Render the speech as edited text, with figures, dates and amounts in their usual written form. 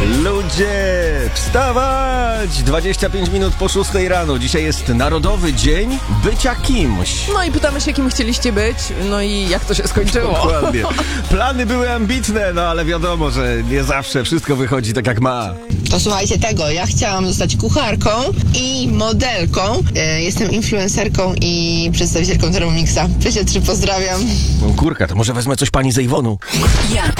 Ludzie, wstawać! 25 minut po 6 rano. Dzisiaj jest Narodowy Dzień Bycia Kimś. No i pytamy się, kim chcieliście być, no i jak to się skończyło. Dokładnie. Plany były ambitne, no ale wiadomo, że nie zawsze wszystko wychodzi tak jak ma. To słuchajcie tego, ja chciałam zostać kucharką i modelką. Jestem influencerką i przedstawicielką Thermomixa. Pysie 3 pozdrawiam. No kurka, to może wezmę coś pani z Ejwonu. Jak